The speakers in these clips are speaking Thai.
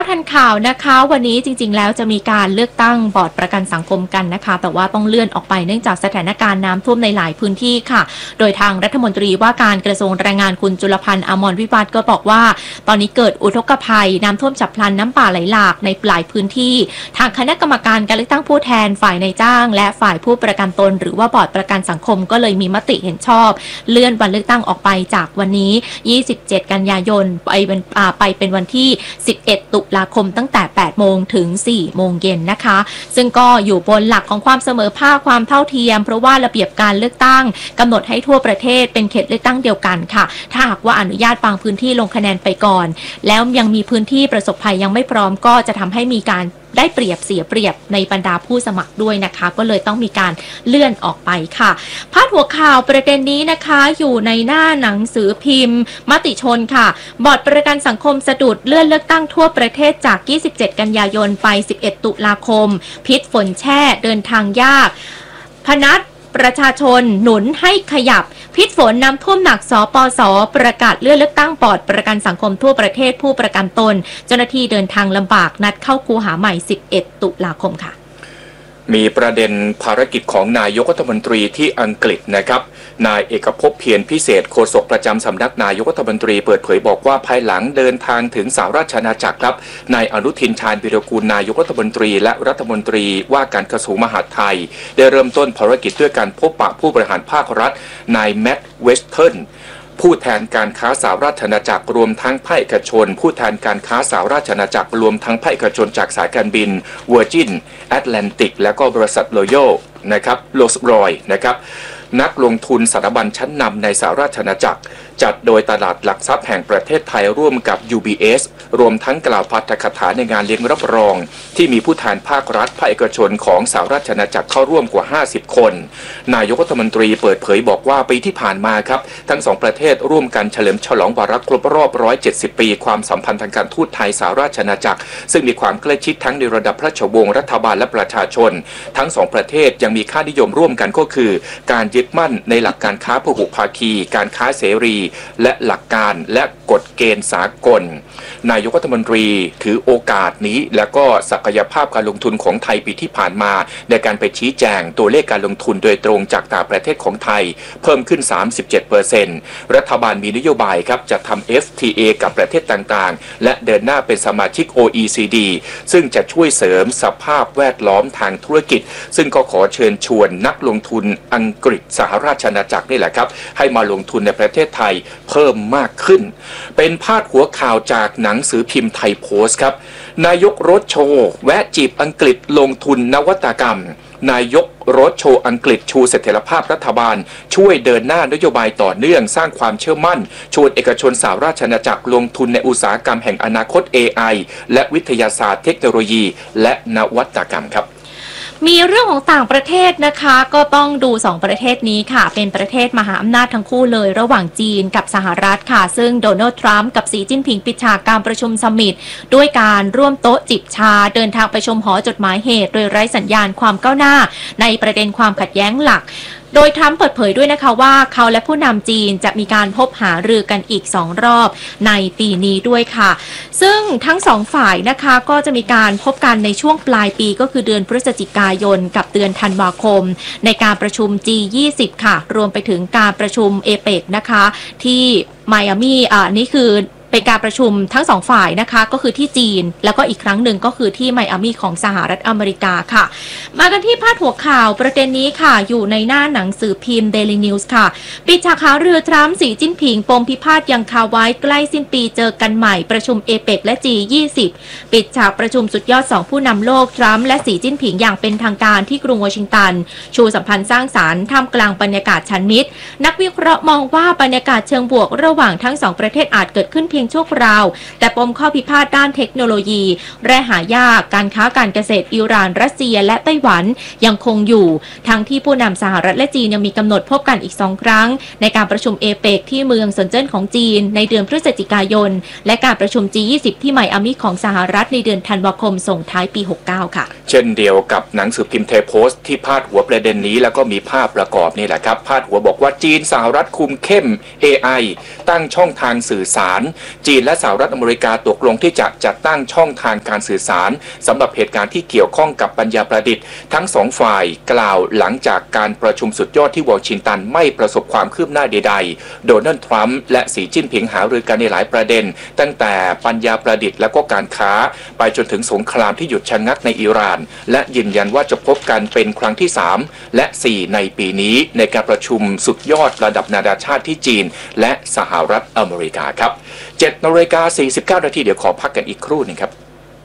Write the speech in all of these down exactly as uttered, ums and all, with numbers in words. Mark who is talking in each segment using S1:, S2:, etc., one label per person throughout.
S1: ทันข่าวนะคะวันนี้จริงๆแล้วจะมีการเลือกตั้งบอร์ดประกันสังคมกันนะคะแต่ว่าต้องเลื่อนออกไปเนื่องจากสถานการณ์น้ำท่วมในหลายพื้นที่ค่ะโดยทางรัฐมนตรีว่าการกระทรวงแรงงานคุณจุลพันธ์อมรวิวัฒน์ก็บอกว่าตอนนี้เกิดอุทกภัยน้ำท่วมฉับพลันน้ำป่าไหลหลากในหลายพื้นที่ทางคณะกรรมการการเลือกตั้งผู้แทนฝ่ายนายจ้างและฝ่ายผู้ประกันตนหรือว่าบอร์ดประกันสังคมก็เลยมีมติเห็นชอบเลื่อนวันเลือกตั้งออกไปจากวันนี้ยี่สิบเจ็ดกันยายนไปเป็นไปเป็นวันที่สิบเอ็ดตุลาคมตั้งแต่แปดโมงถึงสี่โมงเย็นนะคะซึ่งก็อยู่บนหลักของความเสมอภาคความเท่าเทียมเพราะว่าระเบียบการเลือกตั้งกำหนดให้ทั่วประเทศเป็นเขตเลือกตั้งเดียวกันค่ะถ้าหากว่าอนุญาตบางพื้นที่ลงคะแนนไปก่อนแล้วยังมีพื้นที่ประสบภัยยังไม่พร้อมก็จะทำให้มีการได้เปรียบเสียเปรียบในบรรดาผู้สมัครด้วยนะคะก็เลยต้องมีการเลื่อนออกไปค่ะพาดหัวข่าวประเด็นนี้นะคะอยู่ในหน้าหนังสือพิมพ์มติชนค่ะบอร์ดประกันสังคมสะดุดเลื่อนเลือกตั้งทั่วประเทศจากยี่สิบเจ็ดกันยายนไปสิบเอ็ดตุลาคมพิษฝนแช่เดินทางยากพนัสประชาชนหนุนให้ขยับพิษฝนน้ำท่วมหนักสปส.ประกาศเลื่อนเลือกตั้งบอร์ดประกันสังคมทั่วประเทศผู้ประกันตนเจ้าหน้าที่เดินทางลำบากนัดเข้าคูหาใหม่สิบเอ็ดตุลาคมค่ะ
S2: มีประเด็นภารกิจของนายกรัฐมนตรีที่อังกฤษนะครับนายเอกภพเพียรพิเศษโฆษกประจำสำนักนายกรัฐมนตรีเปิดเผยบอกว่าภายหลังเดินทางถึงสหราชอาณาจักรครับนายอนุทินชาญวิรากูลนายกรัฐมนตรีและรัฐมนตรีว่าการกระทรวงมหาดไทยได้เริ่มต้นภารกิจด้วยการพบปะผู้บริหารภาครัฐนายแมตต์เวสเทิร์นผู้แทนการค้าสหราชอาณาจักรรวมทั้งภาคเอกชนผู้แทนการค้าสหราชอาณาจักรรวมทั้งภาคเอกชนจากสายการบิน Virgin Atlantic และก็บริษัท Royal นะครับ Rolls-Royce นะครับนักลงทุนสถาบันชั้นนำในสหราชอาณาจักรจัดโดยตลาดหลักทรัพย์แห่งประเทศไทยร่วมกับ ยู บี เอส รวมทั้งกล่าวปาฐกถาในงานเลี้ยงรับรองที่มีผู้แทนภาครัฐภาคเอกชนของสหราชอาณาจักรเข้าร่วมกว่าห้าสิบคนนายกรัฐมนตรีเปิดเผยบอกว่าปีที่ผ่านมาครับทั้งสองประเทศร่วมกันเฉลิมฉลองวาระครบรอบหนึ่งร้อยเจ็ดสิบปีความสัมพันธ์ทางการทูตไทยสหราชอาณาจักรซึ่งมีความใกล้ชิดทั้งในระดับพระราชวงศ์รัฐบาลและประชาชนทั้งสองประเทศยังมีค่านิยมร่วมกันก็คือการยึดมั่นในหลักการค้าพหุภาคีการค้าเสรีและหลักการและกฎเกณฑ์สากลนายกรัฐมนตรีถือโอกาสนี้และก็ศักยภาพการลงทุนของไทยปีที่ผ่านมาในการไปชี้แจงตัวเลขการลงทุนโดยตรงจากต่างประเทศของไทยเพิ่มขึ้น สามสิบเจ็ดเปอร์เซ็นต์ รัฐบาลมีนโยบายครับจะทำ เอฟ ที เอ กับประเทศต่างๆและเดินหน้าเป็นสมาชิก โอ อี ซี ดี ซึ่งจะช่วยเสริมสภาพแวดล้อมทางธุรกิจซึ่งก็ขอเชิญชวนนักลงทุนอังกฤษสหราชอาณาจักรนี่แหละครับให้มาลงทุนในประเทศไทยเพิ่มมากขึ้นเป็นพาดหัวข่าวจากหนังสือพิมพ์ไทยโพสต์ครับนายกรถโชว์แวะจีบอังกฤษลงทุนนวัตกรรมนายกรถโชว์อังกฤษชูเสถียรภาพรัฐบาลช่วยเดินหน้านโยบายต่อเนื่องสร้างความเชื่อมั่นชวนเอกชนสหราชอาณาจักรลงทุนในอุตสาหกรรมแห่งอนาคต เอ ไอ และวิทยาศาสตร์เทคโนโลยีและนวัตกรรมครับ
S1: มีเรื่องของต่างประเทศนะคะก็ต้องดูสองประเทศนี้ค่ะเป็นประเทศมหาอำนาจทั้งคู่เลยระหว่างจีนกับสหรัฐค่ะซึ่งโดนัลด์ทรัมป์กับสีจิ้นผิงปิดฉากการประชุมซัมมิตด้วยการร่วมโต๊ะจิบชาเดินทางไปชมหอจดหมายเหตุโดยไร้สัญญาณความก้าวหน้าในประเด็นความขัดแย้งหลักโดยทรัมป์เปิดเผยด้วยนะคะว่าเขาและผู้นำจีนจะมีการพบหารือกันอีกสองรอบในปีนี้ด้วยค่ะซึ่งทั้งสองฝ่ายนะคะก็จะมีการพบกันในช่วงปลายปีก็คือเดือนพฤศจิกายนกับเดือนธันวาคมในการประชุม จี ยี่สิบ ค่ะรวมไปถึงการประชุม เอ เปก นะคะที่ไมอามี่อ่านี่คือเป็นการประชุมทั้งสองฝ่ายนะคะก็คือที่จีนแล้วก็อีกครั้งหนึ่งก็คือที่ไมอามี่ของสหรัฐอเมริกาค่ะมากันที่พาดหัวข่าวประเด็นนี้ค่ะอยู่ในหน้าหนังสือพิมพ์ Daily News ค่ะปิดฉากหารือทรัมป์สีจิ้นผิงปมพิพาทยังคาไว้ใกล้สิ้นปีเจอกันใหม่ประชุม เอ เปก และ จี ยี่สิบ ปิดฉากประชุมสุดยอดสองผู้นำโลกทรัมป์และสีจิ้นผิงอย่างเป็นทางการที่กรุงวอชิงตันชูสัมพันธ์สร้างสรรค์ท่ามกลางบรรยากาศชันมิตรนักวิเคราะห์มองว่าบรรยากาศเชิงบวกระหว่างทั้งสองประเทศอาจเกิดขึ้นเพียงชั่วคราวแต่ปมข้อพิพาทด้านเทคโนโลยีแร่หายากการค้าการเกษตรอิหร่านรัสเซียและไต้หวันยังคงอยู่ทั้งที่ผู้นำสหรัฐและจีนยังมีกำหนดพบกันอีกสองครั้งในการประชุม เอ เปก ที่เมืองเซินเจิ้นของจีนในเดือนพฤศจิกายนและการประชุม จี ยี่สิบ ที่ไมอามี่ของสหรัฐในเดือนธันวาคมส่งท้ายปีหกสิบเก้าค่ะ
S2: เช่นเดียวกับหนังสือพิมพ์ไทยโพสต์ที่พาดหัวประเด็นนี้แล้วก็มีภาพประกอบนี่แหละครับพาดหัวบอกว่าจีนสหรัฐคุมเข้ม เอ ไอ ตั้งช่องทางสื่อสารจีนและสหรัฐอเมริกาตกลงที่จะจัดตั้งช่องทางการสื่อสารสำหรับเหตุการณ์ที่เกี่ยวข้องกับปัญญาประดิษฐ์ทั้งสองฝ่ายกล่าวหลังจากการประชุมสุดยอดที่วอชิงตันไม่ประสบความคืบหน้าใดๆโดนัลด์ทรัมป์และสีจิ้นผิงหารือกันในหลายประเด็นตั้งแต่ปัญญาประดิษฐ์และก็การค้าไปจนถึงสงครามที่หยุดชะงักในอิหร่านและยืนยันว่าจะพบกันเป็นครั้งที่สามและสี่ในปีนี้ในการประชุมสุดยอดระดับนานาชาติที่จีนและสหรัฐอเมริกาครับเจ็ดนาฬิกาสี่สิบเก้านาทีเดี๋ยวขอพักกันอีกครู่นึงครับ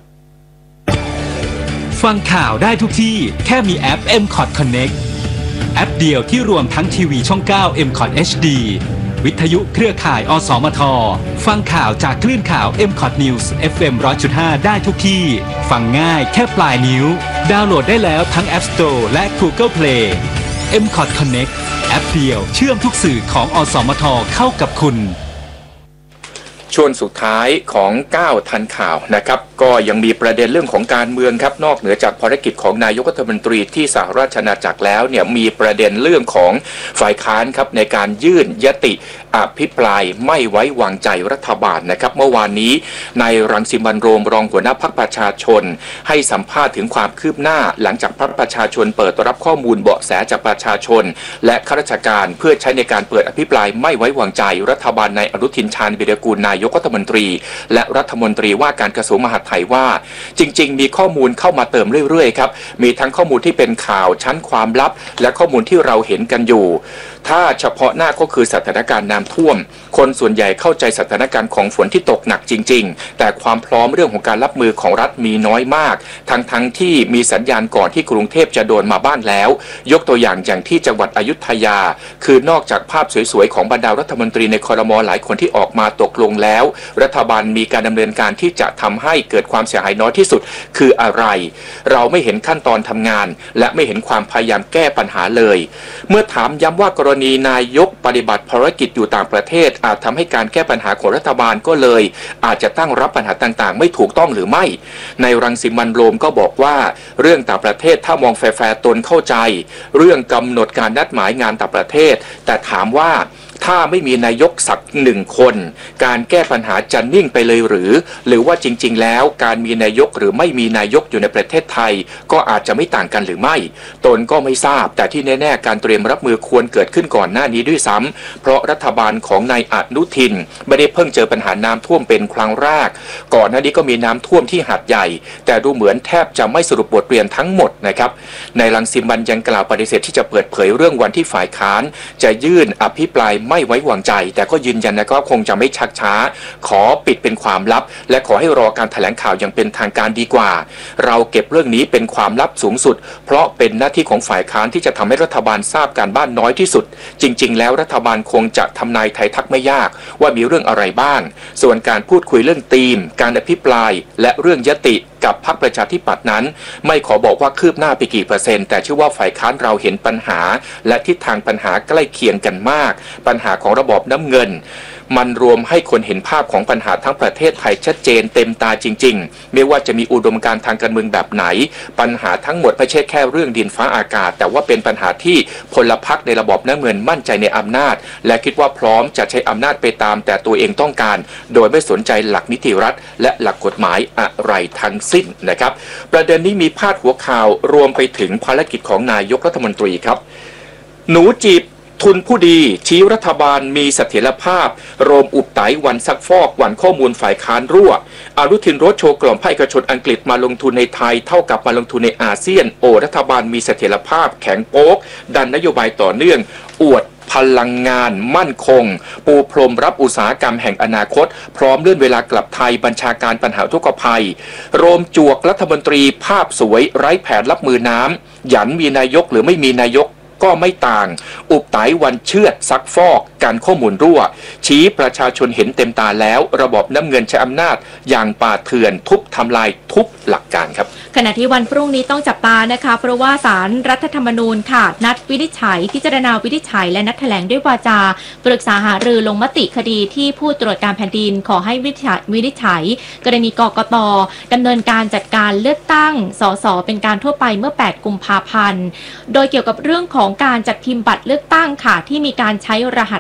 S3: ฟังข่าวได้ทุกที่แค่มีแอป เอ็ม คอท Connect แอปเดียวที่รวมทั้งทีวีช่อง เก้า เอ็ม คอท เอช ดี วิทยุเครือข่าย อสมท ฟังข่าวจากคลื่นข่าว เอ็ม คอท News เอฟ เอ็ม หนึ่งร้อยจุดห้า ได้ทุกที่ฟังง่ายแค่ปลายนิ้วดาวน์โหลดได้แล้วทั้ง App Store และ Google Play เอ็ม คอท Connect แอปเดียวเชื่อมทุกสื่อของอสมทเข้ากับคุณ
S2: ช่วงสุดท้ายของเก้าทันข่าวนะครับก็ยังมีประเด็นเรื่องของการเมืองครับนอกเหนือจากภารกิจของนายกรัฐมนตรีที่สหราชอาณาจักรแล้วเนี่ยมีประเด็นเรื่องของฝ่ายค้านครับในการยื่นยติอภิปรายไม่ไว้วางใจรัฐบาลนะครับเมื่อวานนี้นายรังสิมันต์โรมรองหัวหน้าพรรคประชาชนให้สัมภาษณ์ถึงความคืบหน้าหลังจากพรรคประชาชนเปิดรับข้อมูลเบาะแสจากประชาชนและข้าราชการเพื่อใช้ในการเปิดอภิปรายไม่ไว้วางใจรัฐบาลนายอนุทินชาญวิรากูลนายกรัฐมนตรีและรัฐมนตรีว่าการกระทรวงมหาดไทยว่าจริงๆมีข้อมูลเข้ามาเติมเรื่อยๆครับมีทั้งข้อมูลที่เป็นข่าวชั้นความลับและข้อมูลที่เราเห็นกันอยู่ถ้าเฉพาะหน้าก็คือสถานการณ์น้ำท่วมคนส่วนใหญ่เข้าใจสถานการณ์ของฝนที่ตกหนักจริงๆแต่ความพร้อมเรื่องของการรับมือของรัฐมีน้อยมากทั้งๆ ท, ที่มีสัญญาณก่อนที่กรุงเทพจะโดนมาบ้านแล้วยกตัวอย่างอย่างที่จังหวัดอยุธยาคือนอกจากภาพสวยๆของบรรดารัฐมนตรีในครม.หลายคนที่ออกมาตกลงแล้วรัฐบาลมีการดำเนินการที่จะทำให้เกิดความเสียหายน้อยที่สุดคืออะไรเราไม่เห็นขั้นตอนทำงานและไม่เห็นความพยายามแก้ปัญหาเลยเมื่อถามย้ำว่ากรณีนายกปฏิบัติภารกิจอยู่ต่างประเทศอาจทำให้การแก้ปัญหาของรัฐบาลก็เลยอาจจะตั้งรับปัญหาต่างๆไม่ถูกต้องหรือไม่ในรังสิมันต์โรมก็บอกว่าเรื่องต่างประเทศถ้ามองแฟร์ๆตนเข้าใจเรื่องกำหนดการนัดหมายงานต่างประเทศแต่ถามว่าถ้าไม่มีนายกสักหนึ่งคนการแก้ปัญหาจะนิ่งไปเลยหรือหรือว่าจริงๆแล้วการมีนายกหรือไม่มีนายกอยู่ในประเทศไทยก็อาจจะไม่ต่างกันหรือไม่ตนก็ไม่ทราบแต่ที่แน่ๆการเตรียมรับมือควรเกิดขึ้นก่อนหน้านี้ด้วยซ้ำเพราะรัฐบาลของนายอนุทินไม่ได้เพิ่งเจอปัญหาน้ำท่วมเป็นครั้งแรกก่อนหน้านี้ก็มีน้ำท่วมที่หาดใหญ่แต่ดูเหมือนแทบจะไม่สรุปบทเรียนทั้งหมดนะครับในรังสิมันต์ยังกล่าวปฏิเสธที่จะเปิดเผยเรื่องวันที่ฝ่ายค้านจะยื่นอภิปรายไม่ไว้วางใจแต่ก็ยืนยันนะก็คงจะไม่ชักช้าขอปิดเป็นความลับและขอให้รอการแถลงข่าวอย่างเป็นทางการดีกว่าเราเก็บเรื่องนี้เป็นความลับสูงสุดเพราะเป็นหน้าที่ของฝ่ายค้านที่จะทำให้รัฐบาลทราบการบ้านน้อยที่สุดจริงๆแล้วรัฐบาลคงจะทำนายไทยทักไม่ยากว่ามีเรื่องอะไรบ้างส่วนการพูดคุยเรื่องธีมการอภิปรายและเรื่องยติกับพรรคประชาธิปัตย์นั้นไม่ขอบอกว่าคืบหน้าไปกี่เปอร์เซ็นต์แต่เชื่อว่าฝ่ายค้านเราเห็นปัญหาและทิศทางปัญหาใกล้เคียงกันมากปัญหาของระบอบน้ำเงินมันรวมให้คนเห็นภาพของปัญหาทั้งประเทศไทยชัดเจนเต็มตาจริงๆไม่ว่าจะมีอุดมการณ์ทางการเมืองแบบไหนปัญหาทั้งหมดไม่ใช่แค่เรื่องดินฟ้าอากาศแต่ว่าเป็นปัญหาที่พลพรรคในระบอบน้ำเงินมั่นใจในอำนาจและคิดว่าพร้อมจะใช้อำนาจไปตามแต่ตัวเองต้องการโดยไม่สนใจหลักนิติรัฐและหลักกฎหมายอะไรทั้งสิ้นนะครับประเด็นนี้มีพาดหัวข่าวรวมไปถึงภารกิจของนายกรัฐมนตรีครับหนูจีบทุนผู้ดีชี้รัฐบาลมีเสถียรภาพโรมอุบไตวันซักฟอกวันข้อมูลฝ่ายค้านรั่วอนุทินโรดโชว์กล่อมภาคเอกชนอังกฤษมาลงทุนในไทยเท่ากับมาลงทุนในอาเซียนโอรัฐบาลมีเสถียรภาพแข็งโป๊กดันนโยบายต่อเนื่องอวดพลังงานมั่นคงปูพรมรับอุตสาหกรรมแห่งอนาคตพร้อมเลื่อนเวลากลับไทยบัญชาการปัญหาทุกภัยโรมจวกรัฐมนตรีภาพสวยไร้แผนรับมือน้ำหยันมีนายกหรือไม่มีนายกก็ไม่ต่างอุบไตวันเชือดซักฟอกการข้อมูลรั่วชี้ประชาชนเห็นเต็มตาแล้วระบบน้ำเงินใช้อำนาจอย่างป่าเถื่อนทุบทำลายทุกหลักการครับ
S1: ขณะที่วันพรุ่งนี้ต้องจับตานะคะเพราะว่าศาลรัฐธรรมนูญค่ะนัดวินิจฉัยพิจารณาวินิจฉัยและนัดแถลงด้วยวาจาปรึกษาหารือลงมติคดีที่ผู้ตรวจการแผ่นดินขอให้วินิจฉัยกรณีกกต.ดำเนินการจัดการเลือกตั้งสสเป็นการทั่วไปเมื่อแปดกุมภาพันธ์โดยเกี่ยวกับเรื่องของการจัดพิมพ์บัตรเลือกตั้งค่ะที่มีการใช้รหัส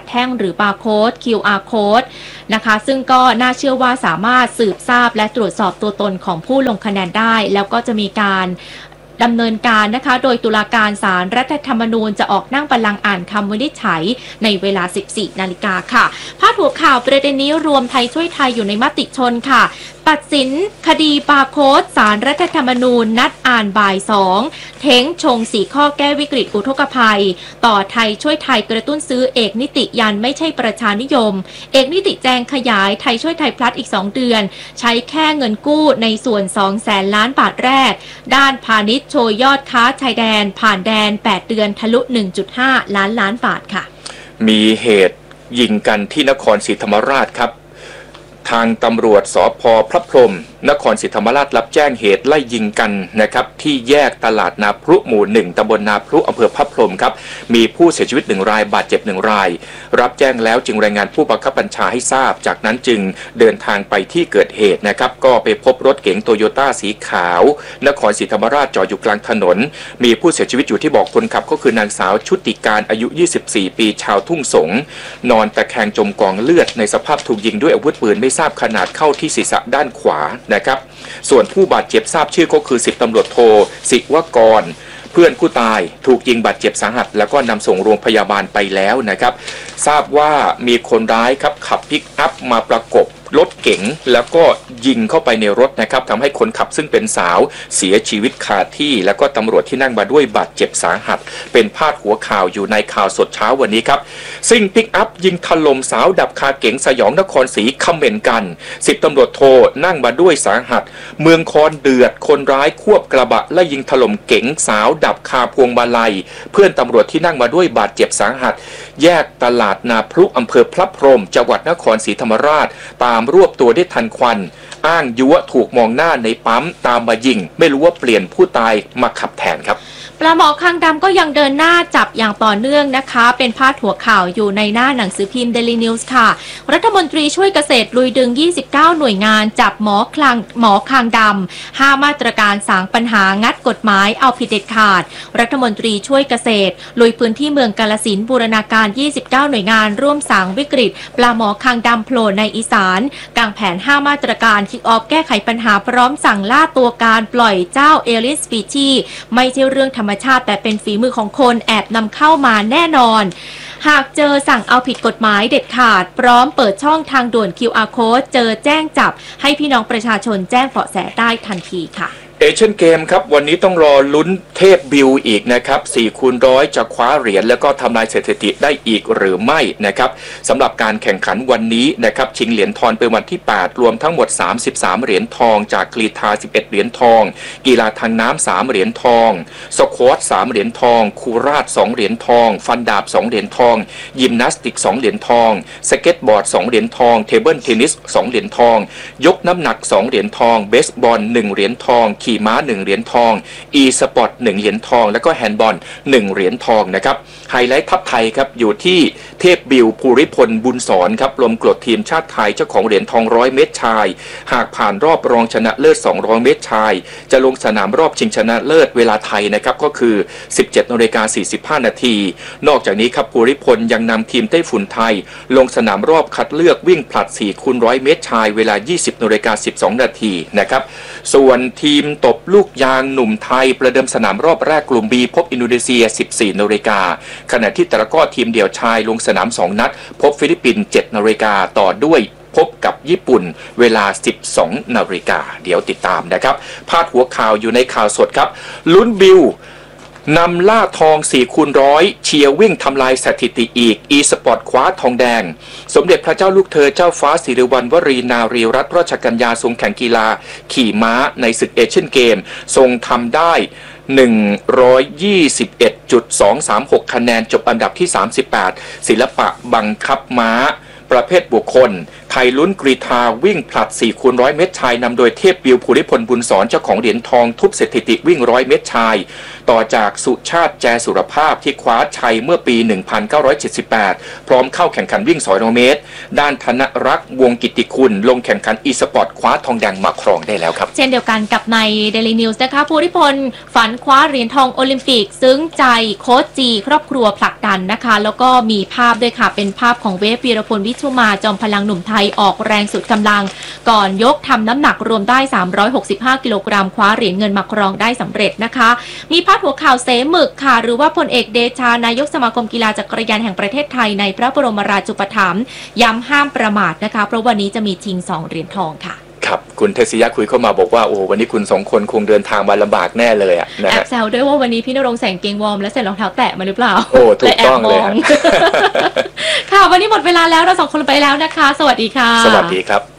S1: แท่งหรือบาร์โค้ด คิว อาร์ Code นะคะซึ่งก็น่าเชื่อว่าสามารถสืบทราบและตรวจสอบตัวตนของผู้ลงคะแนนได้แล้วก็จะมีการดำเนินการนะคะโดยตุลาการศาลรัฐธรรมนูญจะออกนั่งบัลลังก์อ่านคำวินิจฉัยในเวลา สิบสี่นาฬิกาค่ะพาดหัวข่าวประเด็นนี้รวมไทยช่วยไทยอยู่ในมติชนค่ะตัดสินคดีบาร์โค้ดศาลรัฐธรรมนูญนัดอ่านบ่ายสองเท้งชงสี่ข้อแก้วิกฤตอุทกภัยต่อไทยช่วยไทยกระตุ้นซื้อเอกนิติยันไม่ใช่ประชานิยมเอกนิติแจงขยายไทยช่วยไทยพลัสอีกสองเดือนใช้แค่เงินกู้ในส่วนสองแสนล้านบาทแรกด้านพาณิชย์โชยยอดค้าชายแดนผ่านแดนแปดเดือนทะลุ หนึ่งจุดห้า ล้านล้านบาทค่ะ
S2: มีเหตุยิงกันที่นครศรีธรรมราชครับทางตำรวจสภ.พระพรหมนครศรีธรรมราชรับแจ้งเหตุไล่ยิงกันนะครับที่แยกตลาดนาพรุหมู่หนึ่งตำบลนาพรุอำเภอพระพรหมครับมีผู้เสียชีวิตหนึ่งรายบาดเจ็บหนึ่งรายรับแจ้งแล้วจึงรายงานผู้บังคับบัญชาให้ทราบจากนั้นจึงเดินทางไปที่เกิดเหตุนะครับก็ไปพบรถเก๋งโตโยต้าสีขาวนครศรีธรรมราชจอดอยู่กลางถนนมีผู้เสียชีวิตอยู่ที่เบาะคนขับก็คือนางสาวชุติการอายุยี่สิบสี่ปีชาวทุ่งสงนอนตะแคงจมกองเลือดในสภาพถูกยิงด้วยอาวุธปืนไม่ทราบขนาดเข้าที่ศีรษะด้านขวานะครับส่วนผู้บาดเจ็บทราบชื่อก็คือสิบตำรวจโทศิวกรเพื่อนผู้ตายถูกยิงบาดเจ็บสาหัสแล้วก็นำส่งโรงพยาบาลไปแล้วนะครับทราบว่ามีคนร้ายครับขับปิกอัพมาประกบรถเก๋งแล้วก็ยิงเข้าไปในรถนะครับทำให้คนขับซึ่งเป็นสาวเสียชีวิตคาที่แล้วก็ตำรวจที่นั่งมาด้วยบาดเจ็บสาหัสเป็นพาดหัวข่าวอยู่ในข่าวสดเช้าวันนี้ครับซิ่งปิกอัพยิงถล่มสาวดับคาเก๋งสยองนครศรีคำเหม็นกันสิบตำรวจโทนั่งมาด้วยสาหัสเมืองคอนเดือดคนร้ายควบกระบะและยิงถล่มเก๋งสาวดับคาพวงมาลัยเพื่อนตำรวจที่นั่งมาด้วยบาดเจ็บสาหัสแยกตลาดนาพรุอำเภอพระพรหมจังหวัดนครศรีธรรมราชตามรวบตัวได้ทันควันอ้างยั่วถูกมองหน้าในปั๊มตามมายิงไม่รู้ว่าเปลี่ยนผู้ตายมาขับแทนครับ
S1: ปลาหมอคางดำก็ยังเดินหน้าจับอย่างต่อเนื่องนะคะเป็นพาดหัวข่าวอยู่ในหน้าหนังสือพิมพ์ Daily News ค่ะรัฐมนตรีช่วยเกษตรลุยดึงยี่สิบเก้าหน่วยงานจับหมอคลางหมอคางดำห้ามาตรการสางปัญหางัดกฎหมายเอาผิดเด็ดขาดรัฐมนตรีช่วยเกษตรลุยพื้นที่เมืองกาฬสินธุ์บูรณาการยี่สิบเก้าหน่วยงานร่วมสางวิกฤตปลาหมอคางดำโผล่ในอีสานกางแผนห้ามาตรการคิกออฟแก้ไขปัญหาพร้อมสั่งล่าตัวการปล่อยเจ้าเอลิสสปีชีไม่ใช่เรื่องธรรมชาติแต่เป็นฝีมือของคนแอบนำเข้ามาแน่นอนหากเจอสั่งเอาผิดกฎหมายเด็ดขาดพร้อมเปิดช่องทางด่วน คิว อาร์ Code เจอแจ้งจับให้พี่น้องประชาชนแจ้งเบาะแสได้ทันทีค่ะ
S2: เอเชียนเกมครับวันนี้ต้องรอลุ้นเทพบิวอีกนะครับสี่คูณร้อยจะคว้าเหรียญแล้วก็ทำลายสถิติได้อีกหรือไม่นะครับสำหรับการแข่งขันวันนี้นะครับชิงเหรียญทองเป็นวันที่แปดรวมทั้งหมดสามสิบสามเหรียญทองจากกรีฑาสิบเอ็ดเหรียญทองกีฬาทางน้ำสามเหรียญทองสควอตสามเหรียญทองคูราชสองเหรียญทองฟันดาบสองเหรียญทองยิมนาสติกสองเหรียญทองสเก็ตบอร์ดสองเหรียญทองเทเบิลเทนนิสสองเหรียญทองยกน้ำหนักสองเหรียญทองเบสบอลหนึ่งเหรียญทองขี่ม้าหนึ่งเหรียญทองอีสปอร์ตหนึ่งเหรียญทองแล้วก็แฮนด์บอลหนึ่งเหรียญทองนะครับไฮไลท์ทัพไทยครับอยู่ที่เทพบิวภูริพลบุญสอนครับรวมกรดทีมชาติไทยเจ้าของเหรียญทองร้อยเมตรชายหากผ่านรอบรองชนะเลิศสองร้อยเมตรชายจะลงสนามรอบชิงชนะเลิศเวลาไทยนะครับก็คือ สิบเจ็ดนาฬิกาสี่สิบห้านาทีนอกจากนี้ครับภูริพลยังนำทีมไต้ฝุ่นไทยลงสนามรอบคัดเลือกวิ่งผลัดสี่คูณร้อยเมตรชายเวลา ยี่สิบนาฬิกาสิบสองนาทีนะครับส่วนทีมตบลูกยางหนุ่มไทยประเดิมสนามรอบแรกกลุ่ม B พบอินโดนีเซียสิบสี่นาฬิกาขณะที่ตะกร้อทีมเดี่ยวชายลงสนามสองนัดพบฟิลิปปินส์เจ็ดนาฬิกาต่อด้วยพบกับญี่ปุ่นเวลา สิบสองนาฬิกาเดี๋ยวติดตามนะครับพาดหัวข่าวอยู่ในข่าวสดครับลุ้นบิวนำล่าทองสี่คูณร้อยเชียร์วิ่งทำลายสถิติอีกอีสปอร์ตคว้าทองแดงสมเด็จพระเจ้าลูกเธอเจ้าฟ้าสิริวัณวรีนารีรัตนราชกัญญาทรงแข่งกีฬาขี่ม้าในศึกเอเชียนเกมทรงทำได้หนึ่งร้อยยี่สิบเอ็ดจุดสองสามหก คะแนนจบอันดับที่สามสิบแปดศิลปะบังคับม้าประเภทบุคคลไทยลุ้นกรีฑาวิ่งผลัดสี่คูณร้อยเมตรชายนำโดยเทพบิวภูริพลบุญสอนเจ้าของเหรียญทองทุบสถิติวิ่งร้อยเมตรชายต่อจากสุชาติแจสุรภาพที่คว้าชัยเมื่อปี หนึ่งพันเก้าร้อยเจ็ดสิบแปด พร้อมเข้าแข่งขันวิ่งสองร้อยเมตรด้านธนรักษ์วงกิตติคุณลงแข่งขันอีสปอร์ตคว้าทองแดงมาครองได้แล้วครับ
S1: เช่นเดียวกันกับใน Daily News นะคะภูริพลฝันคว้าเหรียญทองโอลิมปิกซึ้งใจโค้ชจีครอบครัวผลักดันนะคะแล้วก็มีภาพด้วยค่ะเป็นภาพของเวฟวีรพลวิชุมาจอมพลังหนุ่มไทยออกแรงสุดกำลังก่อนยกทำน้ำหนักรวมได้สามร้อยหกสิบห้ากิโลกรัมคว้าเหรียญเงินมาครองได้สำเร็จนะคะมีพาดหัวข่าวเสมึกค่ะหรือว่าพลเอกเดชานายกสมาคมกีฬาจักรยานแห่งประเทศไทยในพระบรมราชูปถัมภ์ย้ำห้ามประมาทนะคะเพราะวันนี้จะมีชิงสองเหรียญทองค่ะ
S2: ครับคุณเทศยะคุยเข้ามาบอกว่าโอ้วันนี้คุณสองคนคงเดินทางมาลำบากแน่เลยอ่ะนะฮะ
S1: แอบแซวด้วยว่าวันนี้พี่ณรงค์ใส่กางเกงวอร์มและใส่รองเท้าแตะมาหรือเปล่า
S2: โอ้ถูกต้องเลย
S1: ค่ะวันนี้หมดเวลาแล้วเราสองคนไปแล้วนะคะสวัสดีค่ะ
S2: สวัสดีครับ